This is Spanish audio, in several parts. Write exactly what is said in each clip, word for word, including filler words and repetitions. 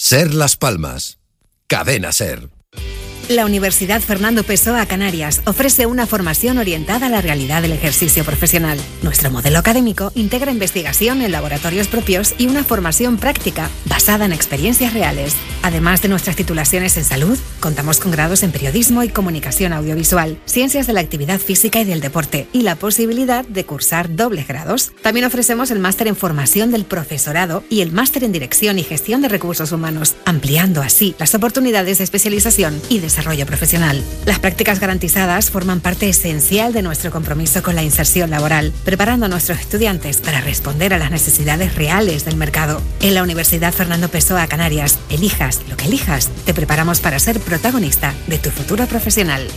Ser Las Palmas. Cadena Ser. La Universidad Fernando Pessoa Canarias ofrece una formación orientada a la realidad del ejercicio profesional. Nuestro modelo académico integra investigación en laboratorios propios y una formación práctica basada en experiencias reales. Además de nuestras titulaciones en salud, contamos con grados en periodismo y comunicación audiovisual, ciencias de la actividad física y del deporte y la posibilidad de cursar dobles grados. También ofrecemos el máster en formación del profesorado y el máster en dirección y gestión de recursos humanos, ampliando así las oportunidades de especialización y desarrollo profesional. Las prácticas garantizadas forman parte esencial de nuestro compromiso con la inserción laboral, preparando a nuestros estudiantes para responder a las necesidades reales del mercado. En la Universidad Fernando Pessoa Canarias, elijas lo que elijas, te preparamos para ser protagonista de tu futuro profesional.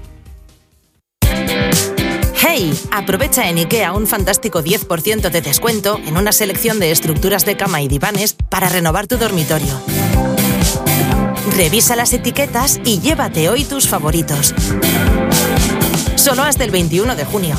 ¡Hey! Aprovecha en IKEA un fantástico diez por ciento de descuento en una selección de estructuras de cama y divanes para renovar tu dormitorio. Revisa las etiquetas y llévate hoy tus favoritos. Solo hasta el veintiuno de junio.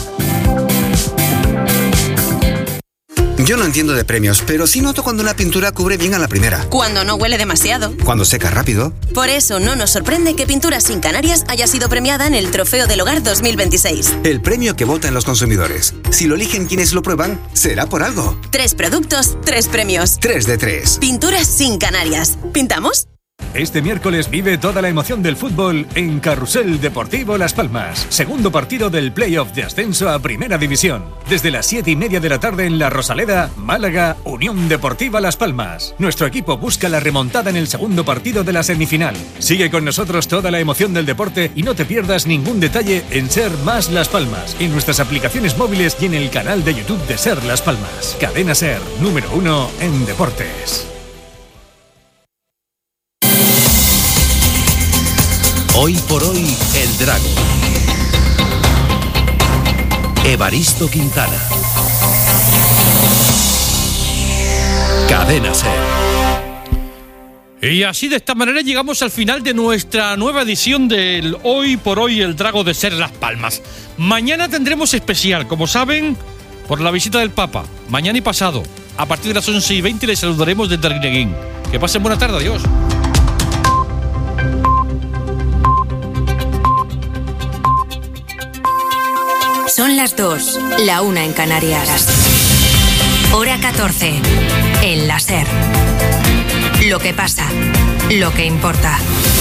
Yo no entiendo de premios, pero sí noto cuando una pintura cubre bien a la primera. Cuando no huele demasiado. Cuando seca rápido. Por eso no nos sorprende que Pinturas Sin Canarias haya sido premiada en el Trofeo del Hogar dos mil veintiséis. El premio que votan los consumidores. Si lo eligen quienes lo prueban, será por algo. Tres productos, tres premios. Tres de tres. Pinturas Sin Canarias. ¿Pintamos? Este miércoles vive toda la emoción del fútbol en Carrusel Deportivo Las Palmas. Segundo partido del playoff de ascenso a Primera División. Desde las siete y media de la tarde en La Rosaleda, Málaga, Unión Deportiva Las Palmas. Nuestro equipo busca la remontada en el segundo partido de la semifinal. Sigue con nosotros toda la emoción del deporte y no te pierdas ningún detalle en Ser Más Las Palmas, en nuestras aplicaciones móviles y en el canal de YouTube de Ser Las Palmas. Cadena Ser, número uno en deportes. Hoy por hoy, el Drago. Evaristo Quintana. Cadena Ser. Y así, de esta manera, llegamos al final de nuestra nueva edición del Hoy por Hoy, el Drago de Ser Las Palmas. Mañana tendremos especial, como saben, por la visita del Papa. Mañana y pasado, a partir de las once y veinte, les saludaremos desde Arguineguín. Que pasen buena tarde, adiós. Son las dos, la una en Canarias. Hora catorce, en la Ser. Lo que pasa, lo que importa.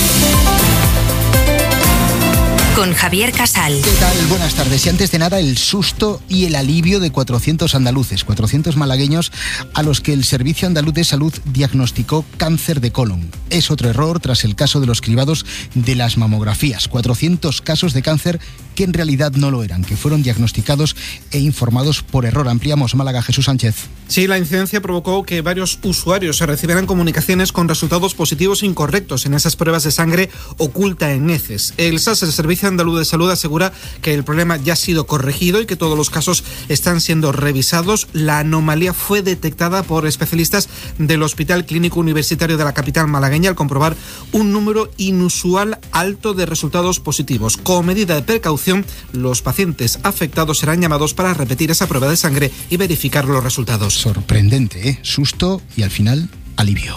Con Javier Casal. ¿Qué tal? Buenas tardes. Y antes de nada, el susto y el alivio de cuatrocientos andaluces, cuatrocientos malagueños a los que el Servicio Andaluz de Salud diagnosticó cáncer de colon. Es otro error tras el caso de los cribados de las mamografías. cuatrocientos casos de cáncer que en realidad no lo eran, que fueron diagnosticados e informados por error. Ampliamos. Málaga, Jesús Sánchez. Sí, la incidencia provocó que varios usuarios se recibieran comunicaciones con resultados positivos incorrectos en esas pruebas de sangre oculta en heces. El S A S, el Servicio Andaluz de Salud, asegura que el problema ya ha sido corregido y que todos los casos están siendo revisados. La anomalía fue detectada por especialistas del Hospital Clínico Universitario de la capital malagueña al comprobar un número inusual alto de resultados positivos. Como medida de precaución, los pacientes afectados serán llamados para repetir esa prueba de sangre y verificar los resultados. Sorprendente, ¿eh? Susto y al final, alivio.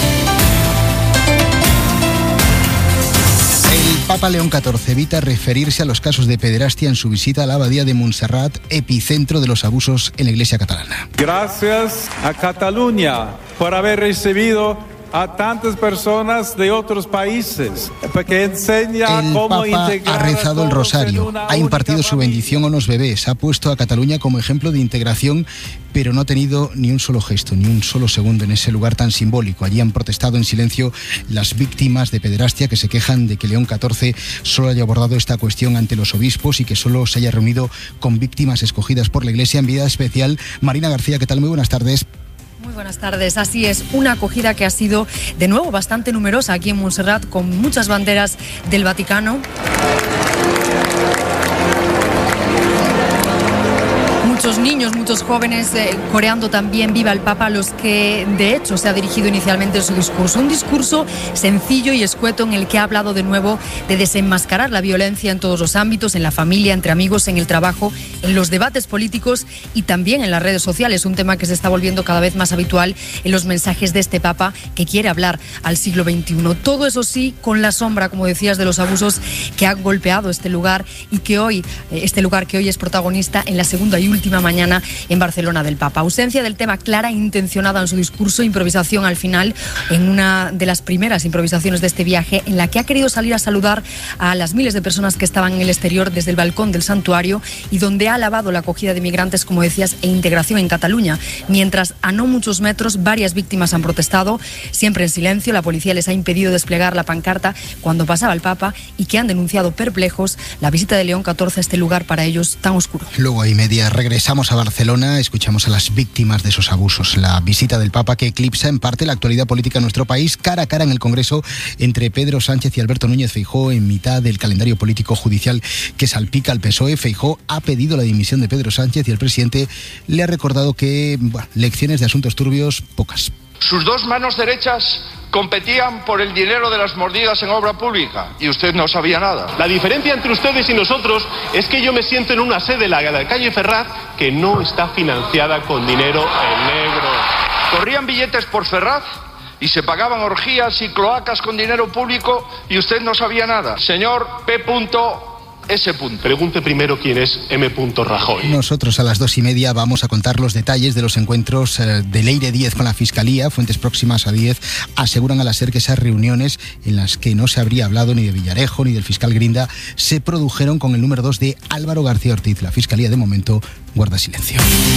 El Papa León catorce evita referirse a los casos de pederastia en su visita a la abadía de Montserrat, epicentro de los abusos en la Iglesia catalana. Gracias a Cataluña por haber recibido a tantas personas de otros países, porque enseña el cómo Papa integrar ha rezado el rosario, ha impartido su bendición a los bebés, ha puesto a Cataluña como ejemplo de integración, pero no ha tenido ni un solo gesto, ni un solo segundo en ese lugar tan simbólico. Allí han protestado en silencio las víctimas de pederastia que se quejan de que León catorce solo haya abordado esta cuestión ante los obispos y que solo se haya reunido con víctimas escogidas por la Iglesia. Enviada especial, Marina García, ¿qué tal? Muy buenas tardes. Muy buenas tardes, así es, una acogida que ha sido de nuevo bastante numerosa aquí en Montserrat, con muchas banderas del Vaticano. muchos niños, muchos jóvenes eh, coreando también Viva el Papa, a los que de hecho se ha dirigido inicialmente en su discurso. Un discurso sencillo y escueto en el que ha hablado de nuevo de desenmascarar la violencia en todos los ámbitos, en la familia, entre amigos, en el trabajo, en los debates políticos y también en las redes sociales, un tema que se está volviendo cada vez más habitual en los mensajes de este Papa que quiere hablar al siglo veintiuno. Todo eso sí, con la sombra, como decías, de los abusos que han golpeado este lugar y que hoy, este lugar que hoy es protagonista en la segunda y última mañana en Barcelona del Papa. Ausencia del tema clara e intencionada en su discurso, improvisación al final, en una de las primeras improvisaciones de este viaje, en la que ha querido salir a saludar a las miles de personas que estaban en el exterior desde el balcón del santuario y donde ha alabado la acogida de migrantes, como decías, e integración en Cataluña, mientras a no muchos metros varias víctimas han protestado, siempre en silencio. La policía les ha impedido desplegar la pancarta cuando pasaba el Papa y que han denunciado perplejos la visita de León catorce a este lugar para ellos tan oscuro. Luego y media regresamos a Barcelona, escuchamos a las víctimas de esos abusos. La visita del Papa que eclipsa en parte la actualidad política en nuestro país, cara a cara en el Congreso entre Pedro Sánchez y Alberto Núñez Feijóo en mitad del calendario político judicial que salpica al P S O E. Feijóo ha pedido la dimisión de Pedro Sánchez y el presidente le ha recordado que bueno, lecciones de asuntos turbios, pocas. Sus dos manos derechas competían por el dinero de las mordidas en obra pública y usted no sabía nada. La diferencia entre ustedes y nosotros es que yo me siento en una sede, la de la calle Ferraz, que no está financiada con dinero en negro. Corrían billetes por Ferraz y se pagaban orgías y cloacas con dinero público y usted no sabía nada. Señor P. S. Pregunte primero quién es M. Rajoy. Nosotros a las dos y media vamos a contar los detalles de los encuentros de Leire Díez con la Fiscalía. Fuentes próximas a Díez aseguran a la SER que esas reuniones en las que no se habría hablado ni de Villarejo ni del fiscal Grinda se produjeron con el número dos de Álvaro García Ortiz. La Fiscalía de momento guarda silencio.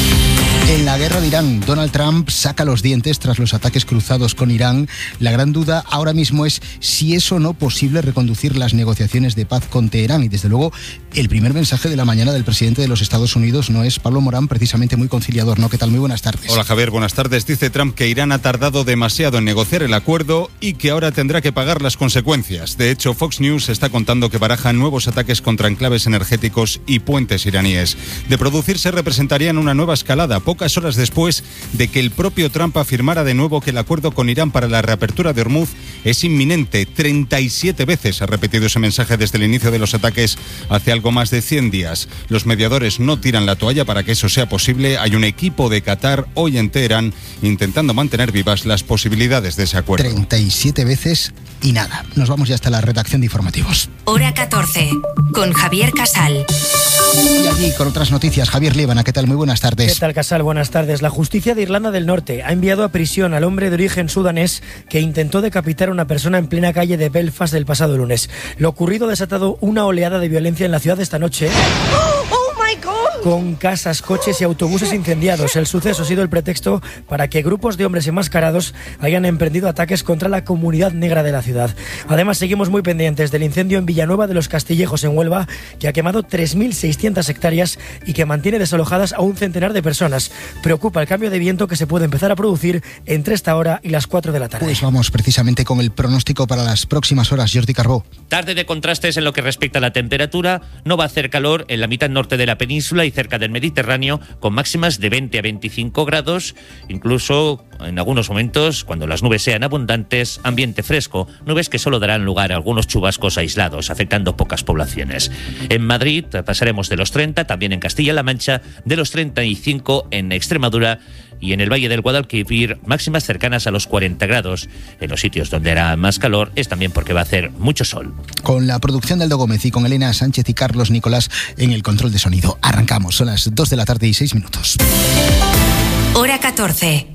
En la guerra de Irán, Donald Trump saca los dientes tras los ataques cruzados con Irán. La gran duda ahora mismo es si es o no posible reconducir las negociaciones de paz con Teherán. Y desde luego, el primer mensaje de la mañana del presidente de los Estados Unidos no es, Pablo Morán, precisamente muy conciliador, ¿no? ¿Qué tal? Muy buenas tardes. Hola Javier, buenas tardes. Dice Trump que Irán ha tardado demasiado en negociar el acuerdo y que ahora tendrá que pagar las consecuencias. De hecho, Fox News está contando que barajan nuevos ataques contra enclaves energéticos y puentes iraníes. De producirse, representarían una nueva escalada, pocas horas después de que el propio Trump afirmara de nuevo que el acuerdo con Irán para la reapertura de Hormuz es inminente. treinta y siete veces ha repetido ese mensaje desde el inicio de los ataques hace algo más de cien días. Los mediadores no tiran la toalla para que eso sea posible. Hay un equipo de Qatar hoy en Teherán intentando mantener vivas las posibilidades de ese acuerdo. treinta y siete veces y nada. Nos vamos ya hasta la redacción de informativos. Hora catorce, con Javier Casal. Y allí con otras noticias, Javier Líbana, ¿qué tal? Muy buenas tardes. ¿Qué tal, Casal? Buenas tardes. La justicia de Irlanda del Norte ha enviado a prisión al hombre de origen sudanés que intentó decapitar a una persona en plena calle de Belfast el pasado lunes. Lo ocurrido ha desatado una oleada de violencia en la ciudad esta noche. Con casas, coches y autobuses incendiados. El suceso ha sido el pretexto para que grupos de hombres enmascarados hayan emprendido ataques contra la comunidad negra de la ciudad. Además, seguimos muy pendientes del incendio en Villanueva de los Castillejos, en Huelva, que ha quemado tres mil seiscientas hectáreas y que mantiene desalojadas a un centenar de personas. Preocupa el cambio de viento que se puede empezar a producir entre esta hora y las cuatro de la tarde. Pues vamos precisamente con el pronóstico para las próximas horas. Jordi Carbó. Tarde de contrastes en lo que respecta a la temperatura. No va a hacer calor en la mitad norte de la península y cerca del Mediterráneo, con máximas de veinte a veinticinco grados, incluso en algunos momentos, cuando las nubes sean abundantes, ambiente fresco, nubes que solo darán lugar a algunos chubascos aislados, afectando pocas poblaciones. En Madrid pasaremos de los treinta, también en Castilla-La Mancha, de los treinta y cinco en Extremadura, y en el Valle del Guadalquivir máximas cercanas a los cuarenta grados. En los sitios donde hará más calor es también porque va a hacer mucho sol. Con la producción de Aldo Gómez y con Elena Sánchez y Carlos Nicolás en el control de sonido. Arrancamos, son las dos de la tarde y seis minutos. Hora catorce.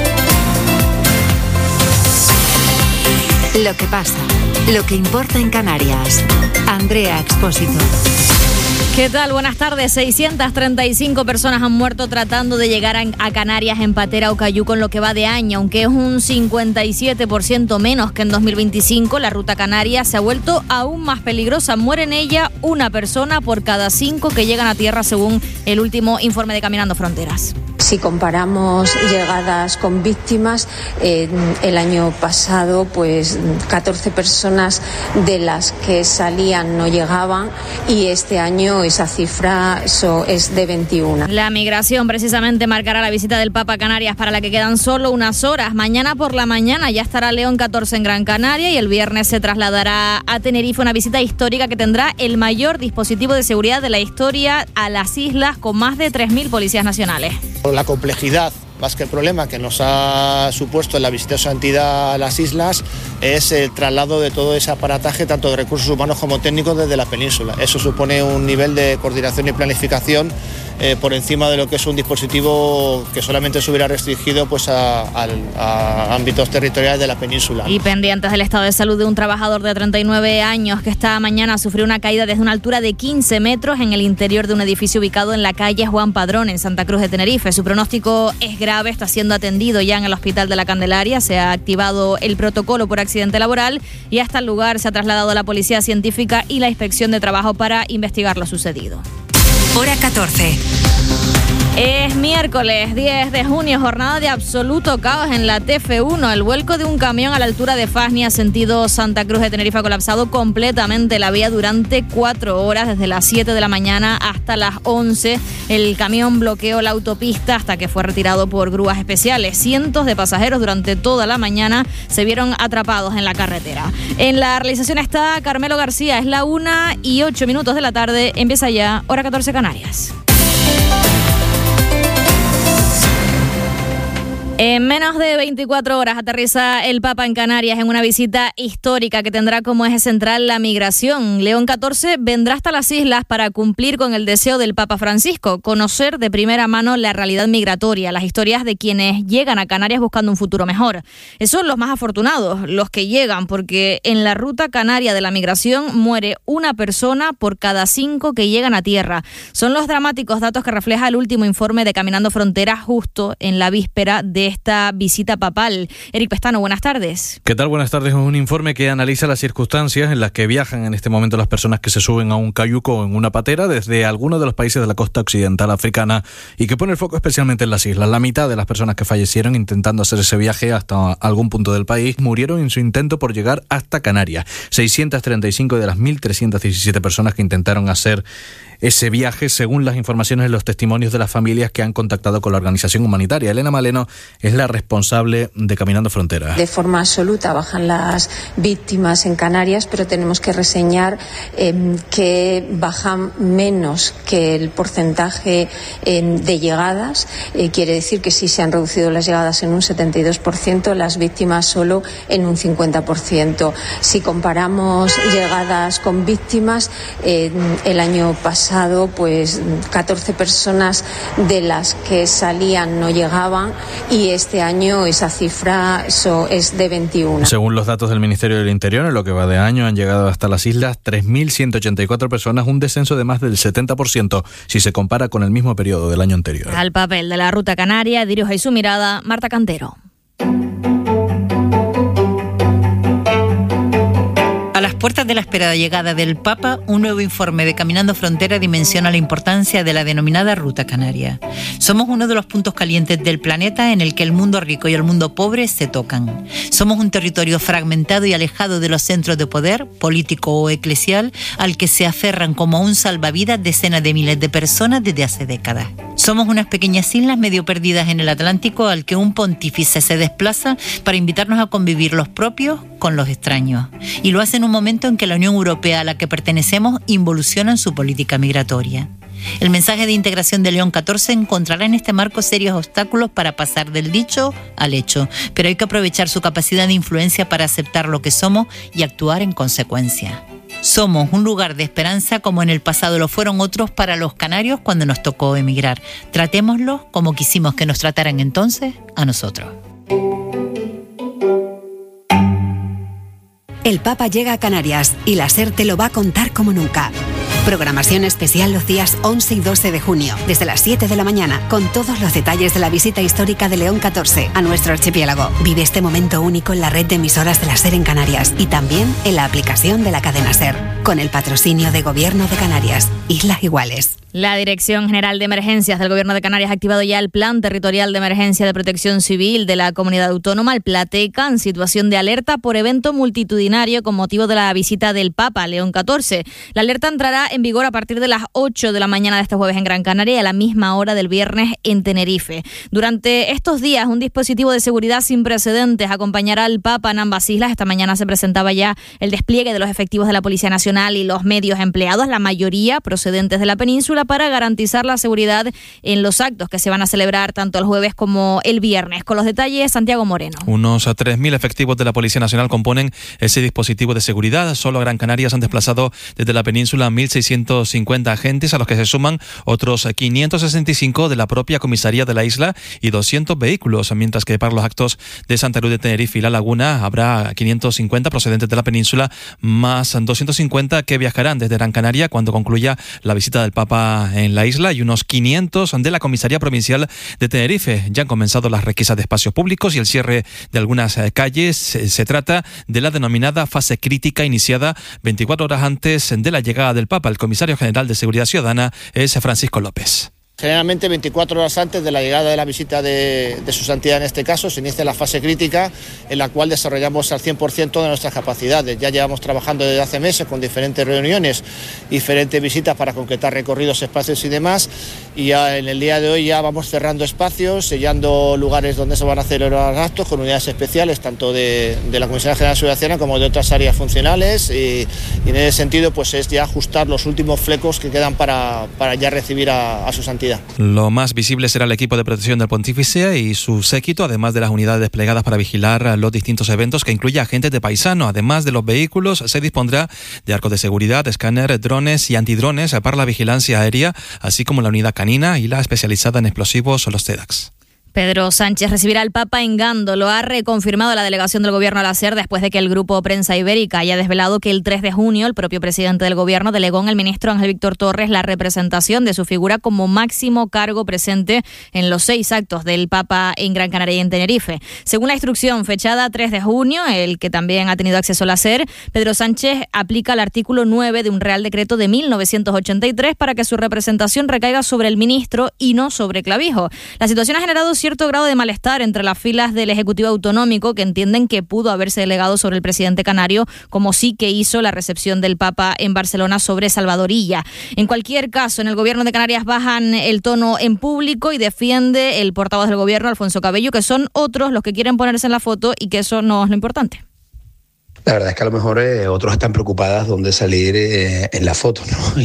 Lo que pasa, lo que importa en Canarias. Andrea Expósito. ¿Qué tal? Buenas tardes. seiscientas treinta y cinco personas han muerto tratando de llegar a Canarias en Patera o Cayuco en lo que va de año, aunque es un cincuenta y siete por ciento menos que en dos mil veinticinco. La ruta canaria se ha vuelto aún más peligrosa. Muere en ella una persona por cada cinco que llegan a tierra, según el último informe de Caminando Fronteras. Si comparamos llegadas con víctimas, eh, el año pasado pues catorce personas de las que salían no llegaban y este año esa cifra eso es de veintiuno. La migración precisamente marcará la visita del Papa a Canarias, para la que quedan solo unas horas. Mañana por la mañana ya estará León catorce en Gran Canaria y el viernes se trasladará a Tenerife, una visita histórica que tendrá el mayor dispositivo de seguridad de la historia a las islas, con más de tres mil policías nacionales. La complejidad, más que el problema que nos ha supuesto la visita de su entidad a las islas, es el traslado de todo ese aparataje, tanto de recursos humanos como técnicos, desde la península. Eso supone un nivel de coordinación y planificación eh, por encima de lo que es un dispositivo que solamente se hubiera restringido pues, a, a, a ámbitos territoriales de la península. Y pendientes del estado de salud de un trabajador de treinta y nueve años que esta mañana sufrió una caída desde una altura de quince metros en el interior de un edificio ubicado en la calle Juan Padrón, en Santa Cruz de Tenerife. Su pronóstico es grave, está siendo atendido ya en el Hospital de la Candelaria. Se ha activado el protocolo por accidente laboral y hasta el lugar se ha trasladado la Policía Científica y la Inspección de Trabajo para investigar lo sucedido. Hora catorce. Es miércoles diez de junio, jornada de absoluto caos en la T F uno. El vuelco de un camión a la altura de Fasnia, sentido Santa Cruz de Tenerife, ha colapsado completamente la vía durante cuatro horas, desde las siete de la mañana hasta las once. El camión bloqueó la autopista hasta que fue retirado por grúas especiales. Cientos de pasajeros durante toda la mañana se vieron atrapados en la carretera. En la realización está Carmelo García. Es la una y ocho minutos de la tarde. Empieza ya Hora catorce Canarias. En menos de veinticuatro horas aterriza el Papa en Canarias en una visita histórica que tendrá como eje central la migración. León catorce vendrá hasta las islas para cumplir con el deseo del Papa Francisco, conocer de primera mano la realidad migratoria, las historias de quienes llegan a Canarias buscando un futuro mejor. Esos son los más afortunados, los que llegan, porque en la ruta canaria de la migración muere una persona por cada cinco que llegan a tierra. Son los dramáticos datos que refleja el último informe de Caminando Fronteras, justo en la víspera de esta visita papal. Eric Pestano, buenas tardes. ¿Qué tal? Buenas tardes. Es un informe que analiza las circunstancias en las que viajan en este momento las personas que se suben a un cayuco o en una patera desde algunos de los países de la costa occidental africana y que pone el foco especialmente en las islas. La mitad de las personas que fallecieron intentando hacer ese viaje hasta algún punto del país murieron en su intento por llegar hasta Canarias. seiscientas treinta y cinco de las mil trescientas diecisiete personas que intentaron hacer ese viaje, según las informaciones y los testimonios de las familias que han contactado con la organización humanitaria. Elena Maleno es la responsable de Caminando Fronteras. De forma absoluta bajan las víctimas en Canarias, pero tenemos que reseñar eh, que bajan menos que el porcentaje eh, de llegadas. Eh, quiere decir que sí se han reducido las llegadas en un setenta y dos por ciento, las víctimas solo en un cincuenta por ciento. Si comparamos llegadas con víctimas, eh, el año pasado pues catorce personas de las que salían no llegaban y este año esa cifra eso es de veintiuno. Según los datos del Ministerio del Interior, en lo que va de año han llegado hasta las islas tres mil ciento ochenta y cuatro personas, un descenso de más del setenta por ciento si se compara con el mismo periodo del año anterior. Al papel de la ruta canaria dirige su mirada Marta Cantero. A las puertas de la esperada llegada del Papa, un nuevo informe de Caminando Frontera dimensiona la importancia de la denominada Ruta Canaria. Somos uno de los puntos calientes del planeta en el que el mundo rico y el mundo pobre se tocan. Somos un territorio fragmentado y alejado de los centros de poder, político o eclesial, al que se aferran como a un salvavidas decenas de miles de personas desde hace décadas. Somos unas pequeñas islas medio perdidas en el Atlántico al que un pontífice se desplaza para invitarnos a convivir los propios con los extraños. Y lo hace en un momento en que la Unión Europea a la que pertenecemos involuciona en su política migratoria. El mensaje de integración de León catorce encontrará en este marco serios obstáculos para pasar del dicho al hecho, pero hay que aprovechar su capacidad de influencia para aceptar lo que somos y actuar en consecuencia. Somos un lugar de esperanza como en el pasado lo fueron otros para los canarios cuando nos tocó emigrar. Tratémoslos como quisimos que nos trataran entonces a nosotros. El Papa llega a Canarias y la SER te lo va a contar como nunca. Programación especial los días once y doce de junio, desde las siete de la mañana, con todos los detalles de la visita histórica de León catorce a nuestro archipiélago. Vive este momento único en la red de emisoras de la SER en Canarias y también en la aplicación de la cadena SER, con el patrocinio de Gobierno de Canarias, Islas Iguales. La Dirección General de Emergencias del Gobierno de Canarias ha activado ya el Plan Territorial de Emergencia de Protección Civil de la Comunidad Autónoma, el PLATECA, en situación de alerta por evento multitudinario con motivo de la visita del Papa León catorce. La alerta entrará en vigor a partir de las ocho de la mañana de este jueves en Gran Canaria y a la misma hora del viernes en Tenerife. Durante estos días, un dispositivo de seguridad sin precedentes acompañará al Papa en ambas islas. Esta mañana se presentaba ya el despliegue de los efectivos de la Policía Nacional y los medios empleados, la mayoría procedentes de la península, para garantizar la seguridad en los actos que se van a celebrar tanto el jueves como el viernes. Con los detalles, Santiago Moreno. Unos tres mil efectivos de la Policía Nacional componen ese dispositivo de seguridad. Solo a Gran Canaria se han desplazado desde la península mil seiscientos cincuenta agentes, a los que se suman otros quinientos sesenta y cinco de la propia comisaría de la isla y doscientos vehículos, mientras que para los actos de Santa Cruz de Tenerife y La Laguna habrá quinientos cincuenta procedentes de la península, más doscientos cincuenta que viajarán desde Gran Canaria cuando concluya la visita del Papa en la isla, y unos quinientos de la Comisaría Provincial de Tenerife. Ya han comenzado las requisas de espacios públicos y el cierre de algunas calles. Se trata de la denominada fase crítica, iniciada veinticuatro horas antes de la llegada del Papa. El comisario general de Seguridad Ciudadana es Francisco López. Generalmente veinticuatro horas antes de la llegada de la visita de, de su santidad, en este caso, se inicia la fase crítica, en la cual desarrollamos al cien por ciento de nuestras capacidades. Ya llevamos trabajando desde hace meses con diferentes reuniones, diferentes visitas para concretar recorridos, espacios y demás, y ya en el día de hoy ya vamos cerrando espacios, sellando lugares donde se van a celebrar actos con unidades especiales, tanto de, de la Comisión General de Seguridad Ciudadana como de otras áreas funcionales, y, y en ese sentido pues es ya ajustar los últimos flecos que quedan para, para ya recibir a, a su santidad. Lo más visible será el equipo de protección del pontífice y su séquito, además de las unidades desplegadas para vigilar los distintos eventos, que incluye agentes de paisano. Además de los vehículos, se dispondrá de arcos de seguridad, escáner, drones y antidrones para la vigilancia aérea, así como la unidad canina y la especializada en explosivos o los TEDAX. Pedro Sánchez recibirá al Papa en Gando. Lo ha reconfirmado la delegación del Gobierno al SER después de que el grupo Prensa Ibérica haya desvelado que el tres de junio el propio presidente del Gobierno delegó en el ministro Ángel Víctor Torres la representación de su figura como máximo cargo presente en los seis actos del Papa en Gran Canaria y en Tenerife. Según la instrucción fechada tres de junio, el que también ha tenido acceso al SER, Pedro Sánchez aplica el artículo nueve de un Real Decreto de mil novecientos ochenta y tres para que su representación recaiga sobre el ministro y no sobre Clavijo. La situación ha generado cierto grado de malestar entre las filas del Ejecutivo Autonómico, que entienden que pudo haberse delegado sobre el presidente canario, como sí que hizo la recepción del Papa en Barcelona sobre Salvador Illa. En cualquier caso, en el Gobierno de Canarias bajan el tono en público y defiende el portavoz del Gobierno, Alfonso Cabello, que son otros los que quieren ponerse en la foto y que eso no es lo importante. La verdad es que a lo mejor eh, otros están preocupados dónde salir eh, en la foto, ¿no? Y,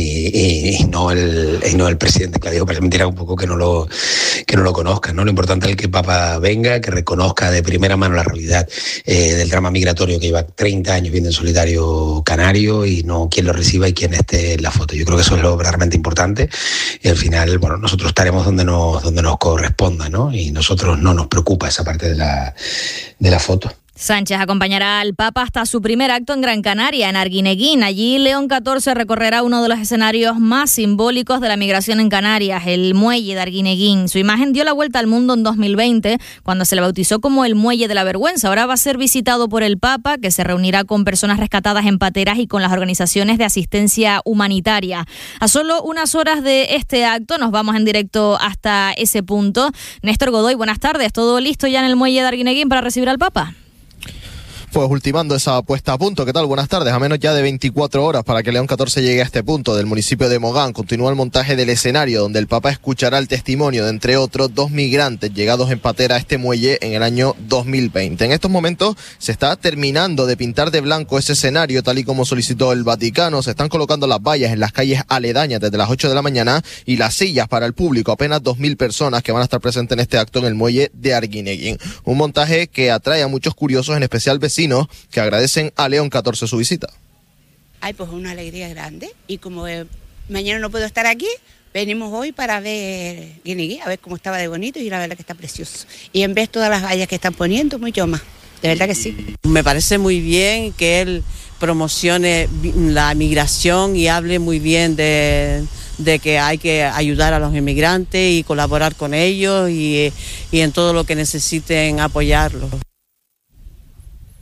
y, y, no el, y no el presidente. Claro, parece mentira un poco que no lo que no lo conozcan, ¿no? Lo importante es que el Papa venga, que reconozca de primera mano la realidad eh, del drama migratorio que lleva treinta años viendo en solitario canario, y no quién lo reciba y quién esté en la foto. Yo creo que eso es lo verdaderamente importante, y al final, bueno, nosotros estaremos donde nos, donde nos corresponda, ¿no? Y nosotros no nos preocupa esa parte de la, de la foto. Sánchez acompañará al Papa hasta su primer acto en Gran Canaria, en Arguineguín. Allí León catorce recorrerá uno de los escenarios más simbólicos de la migración en Canarias, el muelle de Arguineguín. Su imagen dio la vuelta al mundo en dos mil veinte, cuando se le bautizó como el Muelle de la Vergüenza. Ahora va a ser visitado por el Papa, que se reunirá con personas rescatadas en pateras y con las organizaciones de asistencia humanitaria. A solo unas horas de este acto nos vamos en directo hasta ese punto. Néstor Godoy, buenas tardes. ¿Todo listo ya en el muelle de Arguineguín para recibir al Papa? Pues ultimando esa puesta a punto. ¿Qué tal? Buenas tardes. A menos ya de veinticuatro horas para que León catorce llegue a este punto del municipio de Mogán, continúa el montaje del escenario donde el Papa escuchará el testimonio de, entre otros, dos migrantes llegados en patera a este muelle en el año dos mil veinte. En estos momentos se está terminando de pintar de blanco ese escenario tal y como solicitó el Vaticano. Se están colocando las vallas en las calles aledañas desde las ocho de la mañana y las sillas para el público, apenas dos mil personas que van a estar presentes en este acto en el muelle de Arguineguín. Un montaje que atrae a muchos curiosos, en especial vecinos, que agradecen a León catorce su visita. Ay, pues una alegría grande, y como eh, mañana no puedo estar aquí, venimos hoy para ver Guineguín, a ver cómo estaba de bonito, y la verdad que está precioso. Y en vez de todas las vallas que están poniendo, mucho más, de verdad que sí. Me parece muy bien que él promocione la migración y hable muy bien de, de que hay que ayudar a los inmigrantes y colaborar con ellos, y, y en todo lo que necesiten apoyarlos.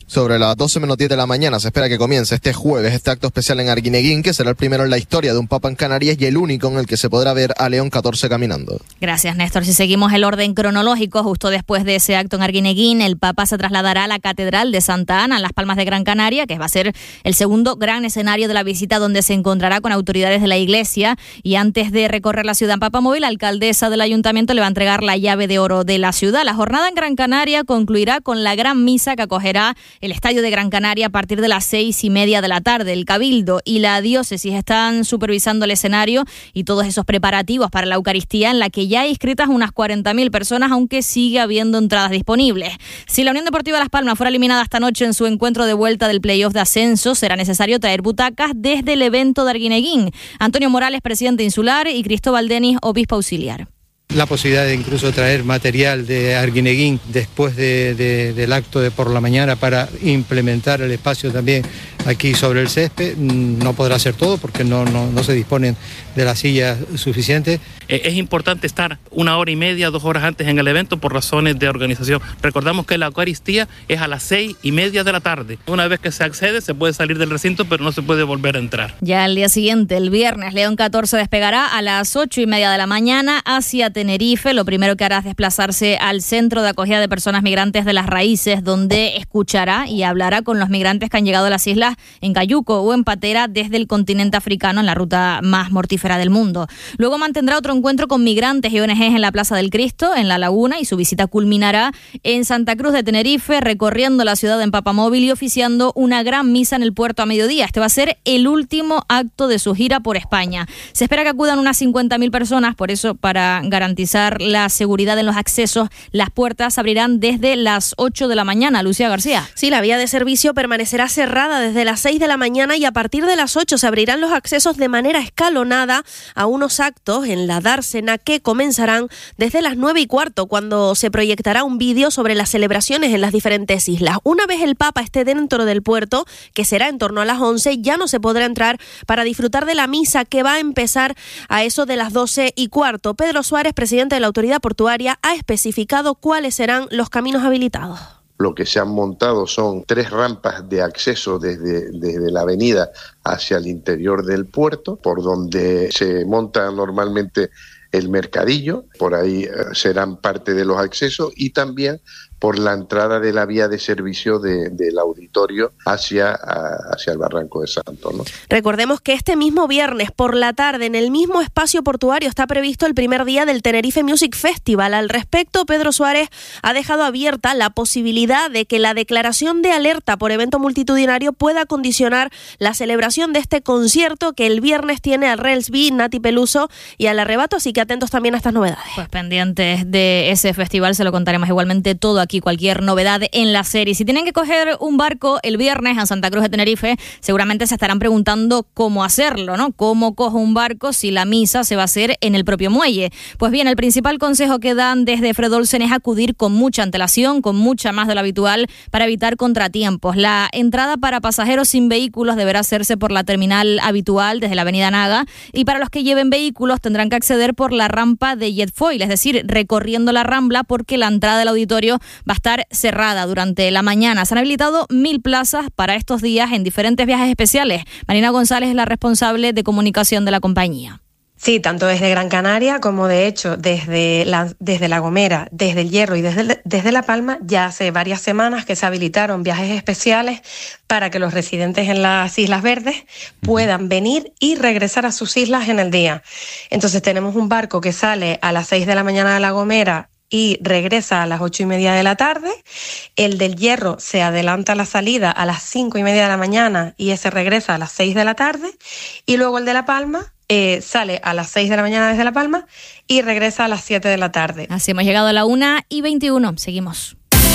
Sobre las doce menos diez de la mañana se espera que comience este jueves este acto especial en Arguineguín, que será el primero en la historia de un Papa en Canarias y el único en el que se podrá ver a León catorce caminando. Gracias, Néstor. Si seguimos el orden cronológico, justo después de ese acto en Arguineguín, el Papa se trasladará a la Catedral de Santa Ana, en Las Palmas de Gran Canaria, que va a ser el segundo gran escenario de la visita, donde se encontrará con autoridades de la Iglesia. Y antes de recorrer la ciudad en Papamóvil, la alcaldesa del ayuntamiento le va a entregar la llave de oro de la ciudad. La jornada en Gran Canaria concluirá con la gran misa que acogerá el Estadio de Gran Canaria a partir de las seis y media de la tarde. El Cabildo y la Diócesis están supervisando el escenario y todos esos preparativos para la Eucaristía, en la que ya hay inscritas unas cuarenta mil personas, aunque sigue habiendo entradas disponibles. Si la Unión Deportiva Las Palmas fuera eliminada esta noche en su encuentro de vuelta del playoff de ascenso, será necesario traer butacas desde el evento de Arguineguín. Antonio Morales, presidente insular, y Cristóbal Denis, obispo auxiliar. La posibilidad de incluso traer material de Arguineguín después de, de, del acto de por la mañana para implementar el espacio también aquí sobre el césped. No podrá ser todo porque no, no, no se disponen de las sillas suficientes. Es importante estar una hora y media, dos horas antes en el evento por razones de organización. Recordamos que la Eucaristía es a las seis y media de la tarde. Una vez que se accede se puede salir del recinto, pero no se puede volver a entrar. Ya al día siguiente, el viernes, León catorce despegará a las ocho y media de la mañana hacia Tenerife. Lo primero que hará es desplazarse al Centro de Acogida de Personas Migrantes de las Raíces, donde escuchará y hablará con los migrantes que han llegado a las islas en Cayuco o en Patera desde el continente africano, en la ruta más mortífera del mundo. Luego mantendrá otro encuentro con migrantes y O N Ges en la Plaza del Cristo, en La Laguna, y su visita culminará en Santa Cruz de Tenerife, recorriendo la ciudad en Papamóvil y oficiando una gran misa en el puerto a mediodía. Este va a ser el último acto de su gira por España. Se espera que acudan unas cincuenta mil personas, por eso, para garantizar la seguridad en los accesos, las puertas se abrirán desde las ocho de la mañana. Lucía García. Sí, la vía de servicio permanecerá cerrada desde las seis de la mañana y a partir de las ocho se abrirán los accesos de manera escalonada a unos actos en la dársena que comenzarán desde las nueve y cuarto, cuando se proyectará un vídeo sobre las celebraciones en las diferentes islas. Una vez el Papa esté dentro del puerto, que será en torno a las once, ya no se podrá entrar para disfrutar de la misa, que va a empezar a eso de las doce y cuarto. Pedro Suárez, presidente de la autoridad portuaria, ha especificado cuáles serán los caminos habilitados. Lo que se han montado son tres rampas de acceso desde, desde la avenida hacia el interior del puerto, por donde se monta normalmente el mercadillo, por ahí eh, serán parte de los accesos, y también por la entrada de la vía de servicio de, del auditorio hacia, a, hacia el Barranco de Santo, ¿no? Recordemos que este mismo viernes por la tarde, en el mismo espacio portuario, está previsto el primer día del Tenerife Music Festival. Al respecto, Pedro Suárez ha dejado abierta la posibilidad de que la declaración de alerta por evento multitudinario pueda condicionar la celebración de este concierto, que el viernes tiene a Rels B, Nati Peluso y al Arrebato, así que atentos también a estas novedades. Pues pendientes de ese festival, se lo contaremos igualmente todo aquí, cualquier novedad en la serie. Si tienen que coger un barco el viernes a Santa Cruz de Tenerife, seguramente se estarán preguntando cómo hacerlo, ¿no? ¿Cómo cojo un barco si la misa se va a hacer en el propio muelle? Pues bien, el principal consejo que dan desde Fredolsen es acudir con mucha antelación, con mucha más de lo habitual, para evitar contratiempos. La entrada para pasajeros sin vehículos deberá hacerse por la terminal habitual desde la avenida Naga, y para los que lleven vehículos tendrán que acceder por la rampa de Jetfoil, es decir, recorriendo la Rambla, porque la entrada del auditorio va a estar cerrada durante la mañana. Se han habilitado mil plazas para estos días en diferentes viajes especiales. Marina González es la responsable de comunicación de la compañía. Sí, tanto desde Gran Canaria como de hecho desde la, desde La Gomera, desde El Hierro y desde, desde La Palma, ya hace varias semanas que se habilitaron viajes especiales para que los residentes en las Islas Verdes puedan venir y regresar a sus islas en el día. Entonces tenemos un barco que sale a las seis de la mañana de La Gomera y regresa a las ocho y media de la tarde. El del Hierro se adelanta la salida a las cinco y media de la mañana y ese regresa a las seis de la tarde. Y luego el de La Palma eh, sale a las seis de la mañana desde La Palma y regresa a las siete de la tarde. Así hemos llegado a la una y veintiuno. Seguimos.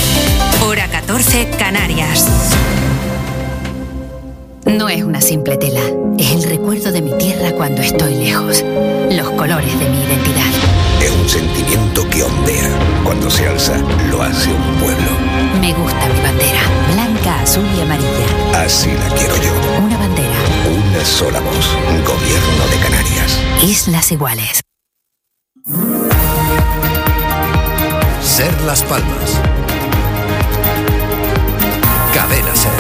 Hora catorce, Canarias. No es una simple tela, es el recuerdo de mi tierra cuando estoy lejos, los colores de mi identidad. Es un sentimiento que ondea. Cuando se alza, lo hace un pueblo. Me gusta mi bandera, blanca, azul y amarilla. Así la quiero yo. Una bandera. Una sola voz. Gobierno de Canarias. Islas Iguales. Ser Las Palmas. Cadena SER.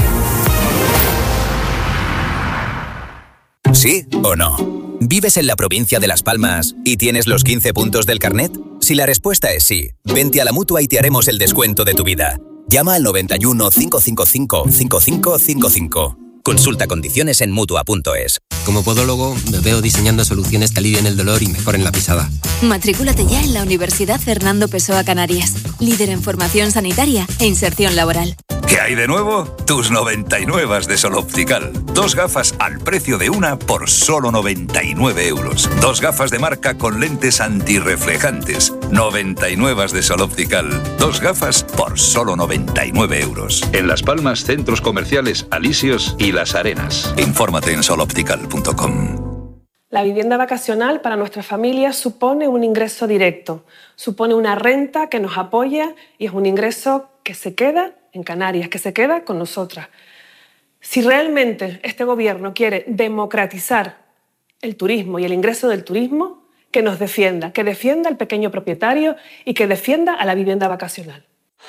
¿Sí o no? ¿Vives en la provincia de Las Palmas y tienes los quince puntos del carnet? Si la respuesta es sí, vente a la Mutua y te haremos el descuento de tu vida. Llama al noventa y uno, cinco cinco cinco, cinco cinco cinco cinco. Consulta condiciones en Mutua punto es. Como podólogo, me veo diseñando soluciones que alivien el dolor y mejoren la pisada. Matricúlate ya en la Universidad Fernando Pessoa Canarias, líder en formación sanitaria e inserción laboral. ¿Qué hay de nuevo? Tus noventa y nueve de Sol Optical. Dos gafas al precio de una por solo noventa y nueve euros. Dos gafas de marca con lentes antirreflejantes. noventa y nueve de Sol Optical. Dos gafas por solo noventa y nueve euros. En Las Palmas, centros comerciales Alisios y Las Arenas. Infórmate en sol optical punto com. La vivienda vacacional para nuestras familias supone un ingreso directo, supone una renta que nos apoya y es un ingreso que se queda en Canarias, que se queda con nosotras. Si realmente este gobierno quiere democratizar el turismo y el ingreso del turismo, que nos defienda, que defienda al pequeño propietario y que defienda a la vivienda vacacional.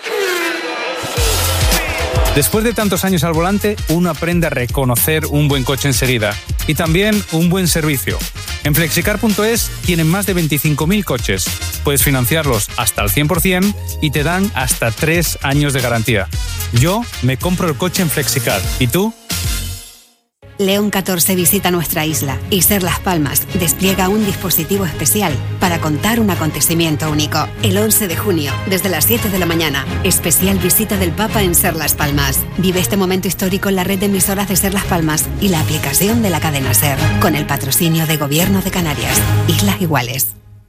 Después de tantos años al volante, uno aprende a reconocer un buen coche enseguida y también un buen servicio. En flexicar punto es tienen más de veinticinco mil coches. Puedes financiarlos hasta el cien por ciento y te dan hasta tres años de garantía. Yo me compro el coche en Flexicar. ¿Y tú? León catorce visita nuestra isla y Ser Las Palmas despliega un dispositivo especial para contar un acontecimiento único. El once de junio, desde las siete de la mañana, especial visita del Papa en Ser Las Palmas. Vive este momento histórico en la red de emisoras de Ser Las Palmas y la aplicación de la cadena SER, con el patrocinio de Gobierno de Canarias. Islas Iguales.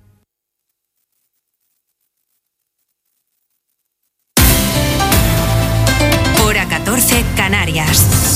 Hora catorce, Canarias.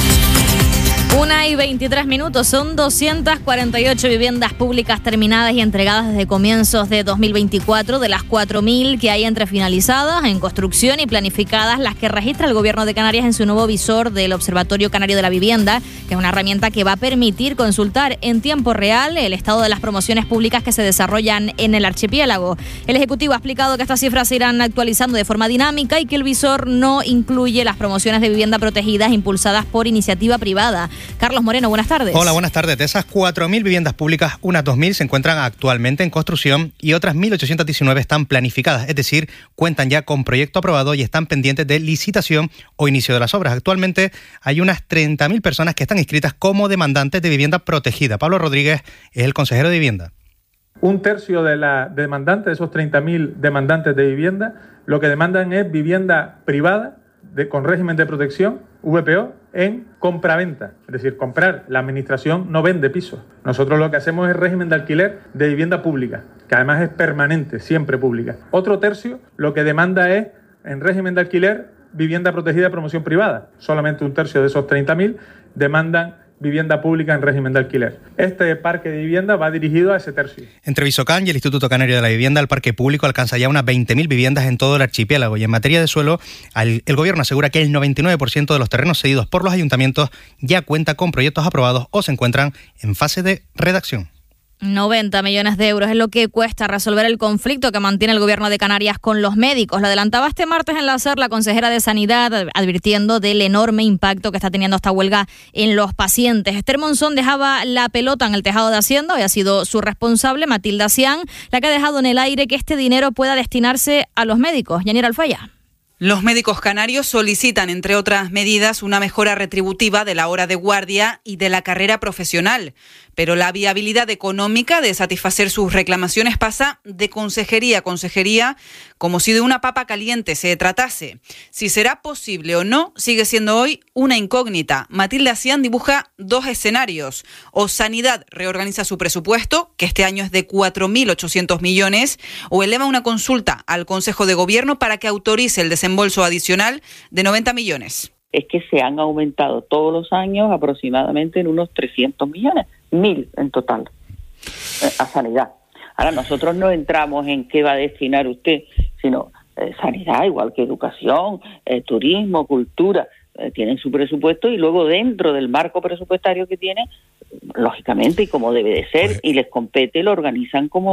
Una y veintitrés minutos, son doscientas cuarenta y ocho viviendas públicas terminadas y entregadas desde comienzos de dos mil veinticuatro, de las cuatro mil que hay entre finalizadas, en construcción y planificadas, las que registra el Gobierno de Canarias en su nuevo visor del Observatorio Canario de la Vivienda, que es una herramienta que va a permitir consultar en tiempo real el estado de las promociones públicas que se desarrollan en el archipiélago. El Ejecutivo ha explicado que estas cifras se irán actualizando de forma dinámica y que el visor no incluye las promociones de vivienda protegidas impulsadas por iniciativa privada. Carlos Moreno, buenas tardes. Hola, buenas tardes. De esas cuatro mil viviendas públicas, unas dos mil se encuentran actualmente en construcción y otras mil ochocientas diecinueve están planificadas, es decir, cuentan ya con proyecto aprobado y están pendientes de licitación o inicio de las obras. Actualmente hay unas treinta mil personas que están inscritas como demandantes de vivienda protegida. Pablo Rodríguez es el consejero de Vivienda. Un tercio de los demandantes, de esos treinta mil demandantes de vivienda, lo que demandan es vivienda privada de, con régimen de protección, V P O, en compraventa, es decir, comprar. La administración no vende pisos. Nosotros lo que hacemos es régimen de alquiler de vivienda pública, que además es permanente, siempre pública. Otro tercio lo que demanda es, en régimen de alquiler, vivienda protegida de promoción privada. Solamente un tercio de esos treinta mil demandan vivienda pública en régimen de alquiler. Este parque de vivienda va dirigido a ese tercio. Entre Visocán y el Instituto Canario de la Vivienda, el parque público alcanza ya unas veinte mil viviendas en todo el archipiélago. Y en materia de suelo, el, el Gobierno asegura que el noventa y nueve por ciento de los terrenos cedidos por los ayuntamientos ya cuenta con proyectos aprobados o se encuentran en fase de redacción. noventa millones de euros es lo que cuesta resolver el conflicto que mantiene el Gobierno de Canarias con los médicos. Lo adelantaba este martes en la SER la consejera de Sanidad, advirtiendo del enorme impacto que está teniendo esta huelga en los pacientes. Esther Monzón dejaba la pelota en el tejado de Hacienda, hoy ha sido su responsable, Matilda Cián, la que ha dejado en el aire que este dinero pueda destinarse a los médicos. Yanira Alfaya. Los médicos canarios solicitan, entre otras medidas, una mejora retributiva de la hora de guardia y de la carrera profesional. Pero la viabilidad económica de satisfacer sus reclamaciones pasa de consejería a consejería, como si de una papa caliente se tratase. Si será posible o no, sigue siendo hoy una incógnita. Matilda Cián dibuja dos escenarios. O Sanidad reorganiza su presupuesto, que este año es de cuatro mil ochocientos millones, o eleva una consulta al Consejo de Gobierno para que autorice el desembolso adicional de noventa millones. Es que se han aumentado todos los años aproximadamente en unos trescientos millones, mil en total, eh, a sanidad. Ahora nosotros no entramos en qué va a destinar usted, sino eh, sanidad, igual que educación, eh, turismo, cultura, eh, tienen su presupuesto y luego dentro del marco presupuestario que tiene, lógicamente y como debe de ser, y les compete, lo organizan como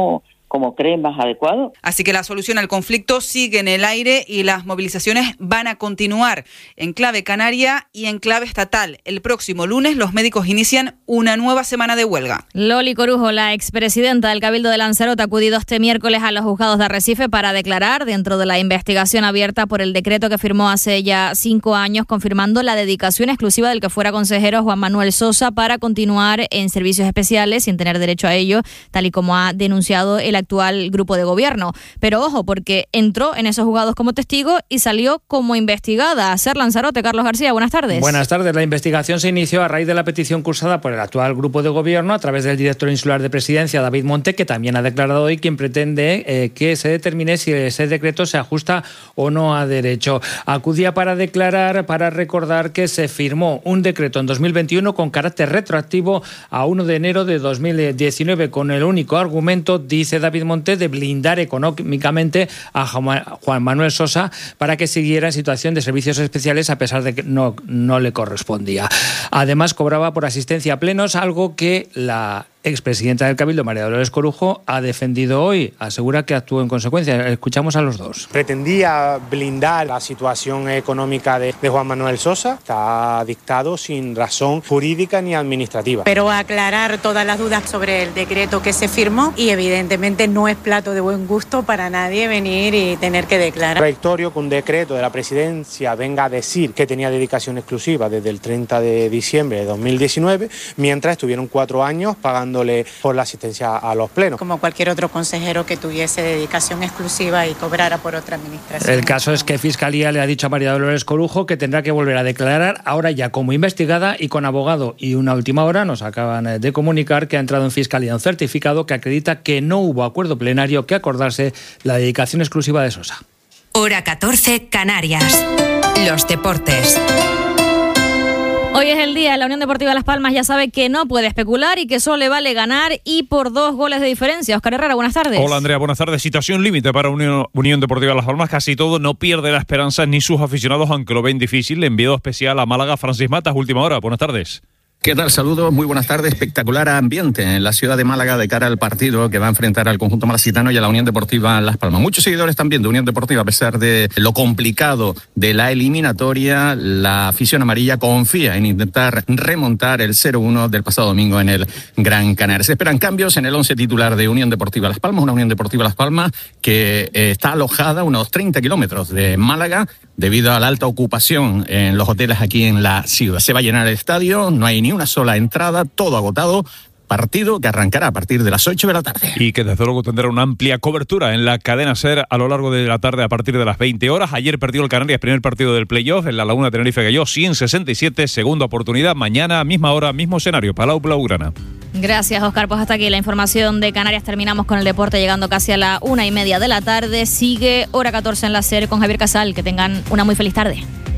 como creen más adecuado. Así que la solución al conflicto sigue en el aire y las movilizaciones van a continuar en clave canaria y en clave estatal. El próximo lunes los médicos inician una nueva semana de huelga. Loli Corujo, la expresidenta del Cabildo de Lanzarote, ha acudido este miércoles a los juzgados de Arrecife para declarar dentro de la investigación abierta por el decreto que firmó hace ya cinco años, confirmando la dedicación exclusiva del que fuera consejero Juan Manuel Sosa para continuar en servicios especiales sin tener derecho a ello, tal y como ha denunciado el actual grupo de gobierno. Pero ojo, porque entró en esos juzgados como testigo y salió como investigada. Ser Lanzarote, Carlos García, buenas tardes. Buenas tardes. La investigación se inició a raíz de la petición cursada por el actual grupo de gobierno a través del director insular de Presidencia, David Monte, que también ha declarado hoy quien pretende eh, que se determine si ese decreto se ajusta o no a derecho. Acudía para declarar, para recordar que se firmó un decreto en dos mil veintiuno con carácter retroactivo a uno de enero de dos mil diecinueve con el único argumento, dice David Monte, de blindar económicamente a Juan Manuel Sosa para que siguiera en situación de servicios especiales a pesar de que no, no le correspondía. Además, cobraba por asistencia a plenos, algo que la expresidenta del Cabildo, María Dolores Corujo, ha defendido hoy. Asegura que actuó en consecuencia. Escuchamos a los dos. Pretendía blindar la situación económica de, de Juan Manuel Sosa. Está dictado sin razón jurídica ni administrativa. Pero aclarar todas las dudas sobre el decreto que se firmó y evidentemente no es plato de buen gusto para nadie venir y tener que declarar. Rectorio que un decreto de la presidencia venga a decir que tenía dedicación exclusiva desde el treinta de diciembre de dos mil diecinueve, mientras estuvieron cuatro años pagando por la asistencia a los plenos. Como cualquier otro consejero que tuviese dedicación exclusiva y cobrara por otra administración. El caso es que Fiscalía le ha dicho a María Dolores Corujo que tendrá que volver a declarar ahora ya como investigada y con abogado. Y una última hora nos acaban de comunicar que ha entrado en Fiscalía un certificado que acredita que no hubo acuerdo plenario que acordarse la dedicación exclusiva de Sosa. Hora catorce, Canarias. Los deportes. Hoy es el día, la Unión Deportiva Las Palmas ya sabe que no puede especular y que solo le vale ganar y por dos goles de diferencia. Óscar Herrera, buenas tardes. Hola Andrea, buenas tardes. Situación límite para Unión, Unión Deportiva Las Palmas. Casi todo, no pierde la esperanza ni sus aficionados, aunque lo ven difícil. Enviado especial a Málaga, Francis Matas, última hora. Buenas tardes. ¿Qué tal? Saludos, muy buenas tardes. Espectacular ambiente en la ciudad de Málaga de cara al partido que va a enfrentar al conjunto malacitano y a la Unión Deportiva Las Palmas. Muchos seguidores también de Unión Deportiva, a pesar de lo complicado de la eliminatoria. La afición amarilla confía en intentar remontar el cero uno del pasado domingo en el Gran Canaria. Se esperan cambios en el once titular de Unión Deportiva Las Palmas, una Unión Deportiva Las Palmas que eh, está alojada a unos treinta kilómetros de Málaga debido a la alta ocupación en los hoteles aquí en la ciudad. Se va a llenar el estadio, no hay ni una sola entrada, todo agotado. Partido que arrancará a partir de las ocho de la tarde. Y que desde luego tendrá una amplia cobertura en la cadena SER a lo largo de la tarde a partir de las veinte horas. Ayer perdió el Canarias, primer partido del playoff, en la Laguna Tenerife cayó cien sesenta y siete, segunda oportunidad, mañana, misma hora, mismo escenario, Palau Blaugrana. Gracias, Óscar. Pues hasta aquí la información de Canarias. Terminamos con el deporte llegando casi a la una y media de la tarde. Sigue Hora catorce en la SER con Javier Casal. Que tengan una muy feliz tarde.